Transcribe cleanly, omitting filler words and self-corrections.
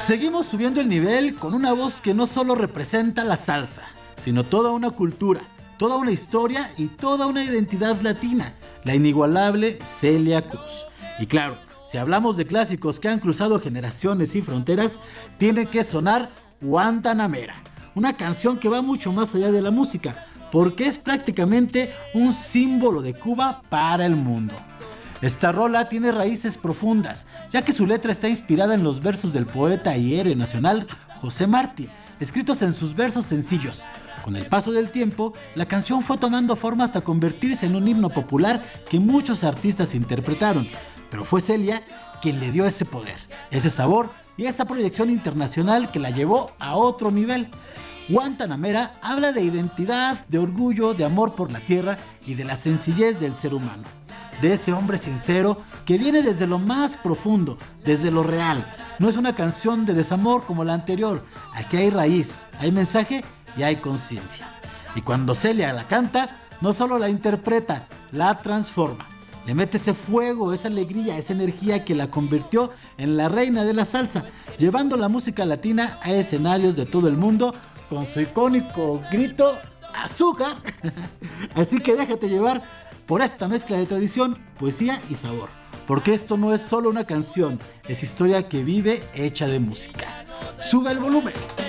Seguimos subiendo el nivel con una voz que no solo representa la salsa, sino toda una cultura, toda una historia y toda una identidad latina, la inigualable Celia Cruz. Y claro, si hablamos de clásicos que han cruzado generaciones y fronteras, tiene que sonar Guantanamera, una canción que va mucho más allá de la música, porque es prácticamente un símbolo de Cuba para el mundo. Esta rola tiene raíces profundas, ya que su letra está inspirada en los versos del poeta y héroe nacional José Martí, escritos en sus versos sencillos. Con el paso del tiempo, la canción fue tomando forma hasta convertirse en un himno popular que muchos artistas interpretaron, pero fue Celia quien le dio ese poder, ese sabor y esa proyección internacional que la llevó a otro nivel. Guantanamera habla de identidad, de orgullo, de amor por la tierra y de la sencillez del ser humano, de ese hombre sincero que viene desde lo más profundo, desde lo real. No es una canción de desamor como la anterior, aquí hay raíz, hay mensaje y hay conciencia. Y cuando Celia la canta, no solo la interpreta, la transforma. Le mete ese fuego, esa alegría, esa energía que la convirtió en la reina de la salsa, llevando la música latina a escenarios de todo el mundo con su icónico grito ¡Azúcar! Así que déjate llevar por esta mezcla de tradición, poesía y sabor, porque esto no es solo una canción, es historia que vive hecha de música. ¡Sube el volumen!